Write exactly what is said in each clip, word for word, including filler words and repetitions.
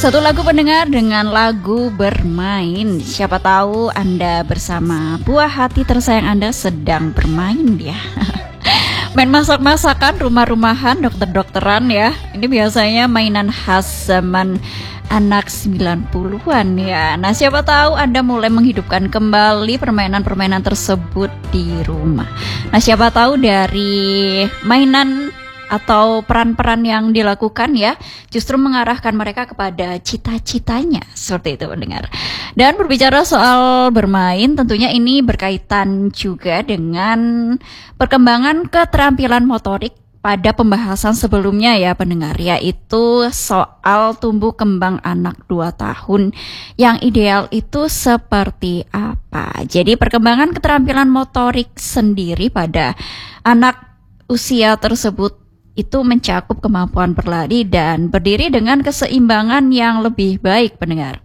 Satu lagu pendengar dengan lagu Bermain. Siapa tahu Anda bersama buah hati tersayang Anda sedang bermain ya. Main masak-masakan, rumah-rumahan, dokter-dokteran ya. Ini biasanya mainan khas zaman anak sembilan puluhan ya. Nah, siapa tahu Anda mulai menghidupkan kembali permainan-permainan tersebut di rumah. Nah, siapa tahu dari mainan atau peran-peran yang dilakukan ya justru mengarahkan mereka kepada cita-citanya, seperti itu pendengar. Dan berbicara soal bermain, tentunya ini berkaitan juga dengan perkembangan keterampilan motorik pada pembahasan sebelumnya ya pendengar, yaitu soal tumbuh kembang anak dua tahun yang ideal itu seperti apa. Jadi perkembangan keterampilan motorik sendiri pada anak usia tersebut itu mencakup kemampuan berlari dan berdiri dengan keseimbangan yang lebih baik pendengar.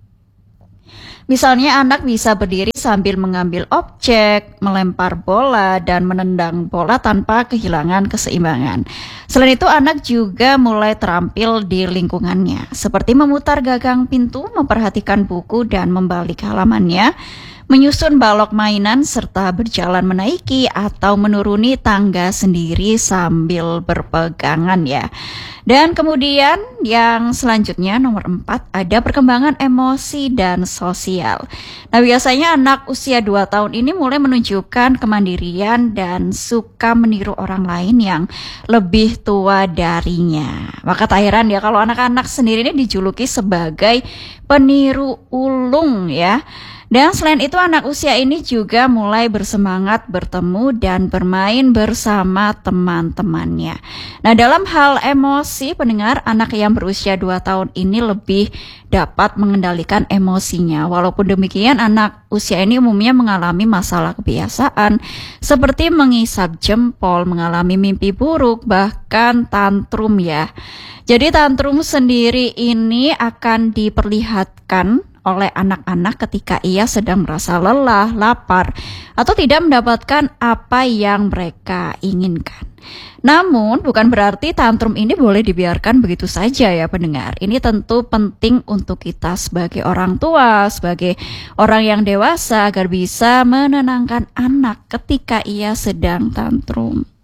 Misalnya anak bisa berdiri sambil mengambil objek, melempar bola, dan menendang bola tanpa kehilangan keseimbangan. Selain itu anak juga mulai terampil di lingkungannya, seperti memutar gagang pintu, memperhatikan buku dan membalik halamannya, menyusun balok mainan, serta berjalan menaiki atau menuruni tangga sendiri sambil berpegangan ya. Dan kemudian yang selanjutnya nomor empat ada perkembangan emosi dan sosial. Nah, biasanya anak usia dua tahun ini mulai menunjukkan kemandirian dan suka meniru orang lain yang lebih tua darinya. Maka tak heran ya kalau anak-anak sendiri ini dijuluki sebagai peniru ulung ya. Dan selain itu anak usia ini juga mulai bersemangat bertemu dan bermain bersama teman-temannya. Nah, dalam hal emosi pendengar, anak yang berusia dua tahun ini lebih dapat mengendalikan emosinya. Walaupun demikian anak usia ini umumnya mengalami masalah kebiasaan seperti mengisap jempol, mengalami mimpi buruk, bahkan tantrum ya. Jadi tantrum sendiri ini akan diperlihatkan oleh anak-anak ketika ia sedang merasa lelah, lapar, atau tidak mendapatkan apa yang mereka inginkan. Namun bukan berarti tantrum ini boleh dibiarkan begitu saja ya pendengar. Ini tentu penting untuk kita sebagai orang tua, sebagai orang yang dewasa agar bisa menenangkan anak ketika ia sedang tantrum.